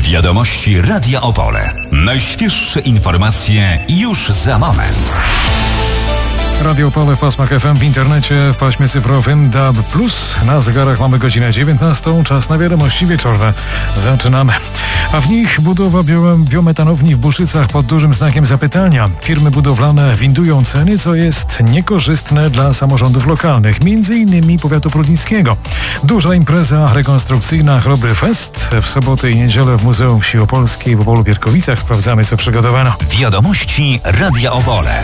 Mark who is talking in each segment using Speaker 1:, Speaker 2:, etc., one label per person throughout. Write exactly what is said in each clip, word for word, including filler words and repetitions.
Speaker 1: Wiadomości Radia Opole. Najświeższe informacje już za moment.
Speaker 2: Radio Opole w pasmach F M, w internecie, w paśmie cyfrowym D A B plus. Na zegarach mamy godzinę dziewiętnastą. Czas na wiadomości wieczorne. Zaczynamy. A w nich budowa bio- biometanowni w Buszycach pod dużym znakiem zapytania. Firmy budowlane windują ceny, co jest niekorzystne dla samorządów lokalnych, między innymi powiatu prudnickiego. Duża impreza rekonstrukcyjna Chrobry Fest w sobotę i niedzielę w Muzeum Wsi Opolskiej w Opolu-Pierkowicach. Sprawdzamy, co przygotowano.
Speaker 1: Wiadomości Radia Opole.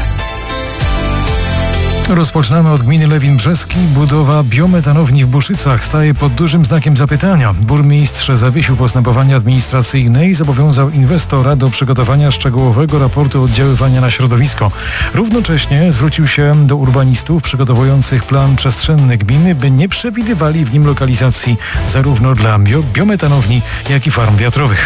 Speaker 2: Rozpoczynamy od gminy Lewin Brzeski. Budowa biometanowni w Buszycach staje pod dużym znakiem zapytania. Burmistrz zawiesił postępowanie administracyjne i zobowiązał inwestora do przygotowania szczegółowego raportu oddziaływania na środowisko. Równocześnie zwrócił się do urbanistów przygotowujących plan przestrzenny gminy, by nie przewidywali w nim lokalizacji zarówno dla bio- biometanowni, jak i farm wiatrowych.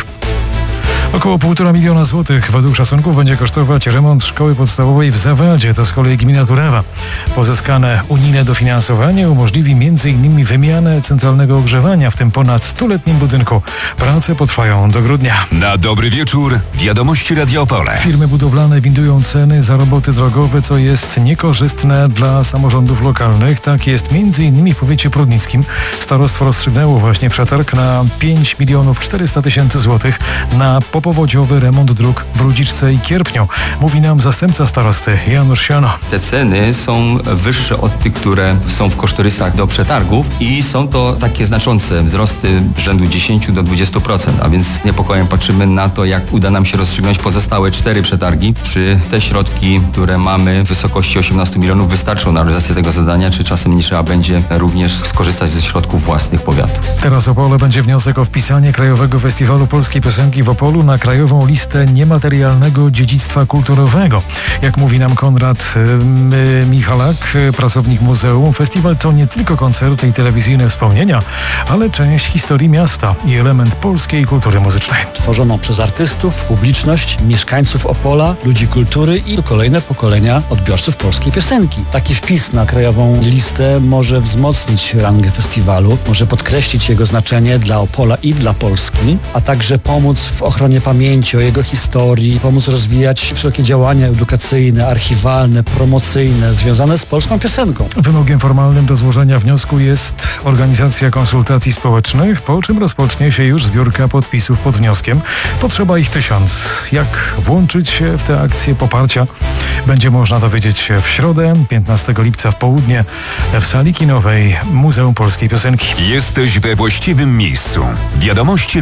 Speaker 2: Około półtora miliona złotych według szacunków będzie kosztować remont szkoły podstawowej w Zawadzie, to z kolei gmina Turewa. Pozyskane unijne dofinansowanie umożliwi między innymi wymianę centralnego ogrzewania w tym ponad stuletnim budynku. Prace potrwają do grudnia.
Speaker 1: Na dobry wieczór. Wiadomości Radia Opole.
Speaker 2: Firmy budowlane windują ceny za roboty drogowe, co jest niekorzystne dla samorządów lokalnych. Tak jest między innymi w powiecie prudnickim. Starostwo rozstrzygnęło właśnie przetarg na pięć milionów czterysta tysięcy złotych na popowodziowy remont dróg w Rudziczce i Kierpniu. Mówi nam zastępca starosty Janusz Siano.
Speaker 3: Te ceny są wyższe od tych, które są w kosztorysach do przetargów i są to takie znaczące wzrosty rzędu dziesięć do dwudziestu procent, a więc z niepokojem patrzymy na to, jak uda nam się rozstrzygnąć pozostałe cztery przetargi. Czy te środki, które mamy w wysokości osiemnastu milionów wystarczą na realizację tego zadania, czy czasem nie trzeba będzie również skorzystać ze środków własnych powiatu.
Speaker 2: Teraz Opole będzie wniosek o wpisanie Krajowego Festiwalu Polskiej Piosenki w Opolu na krajową listę niematerialnego dziedzictwa kulturowego. Jak mówi nam Konrad y, Michalak, pracownik muzeum, festiwal to nie tylko koncerty i telewizyjne wspomnienia, ale część historii miasta i element polskiej kultury muzycznej.
Speaker 4: Tworzoną przez artystów, publiczność, mieszkańców Opola, ludzi kultury i kolejne pokolenia odbiorców polskiej piosenki. Taki wpis na krajową listę może wzmocnić rangę festiwalu, może podkreślić jego znaczenie dla Opola i dla Polski, a także pomóc w ochronie pamięci o jego historii, pomóc rozwijać wszelkie działania edukacyjne, archiwalne, promocyjne związane z polską piosenką.
Speaker 2: Wymogiem formalnym do złożenia wniosku jest organizacja konsultacji społecznych, po czym rozpocznie się już zbiórka podpisów pod wnioskiem. Potrzeba ich tysiąc. Jak włączyć się w tę akcję poparcia, będzie można dowiedzieć się w środę, piętnastego lipca w południe w sali kinowej Muzeum Polskiej Piosenki.
Speaker 1: Jesteś we właściwym miejscu. Wiadomości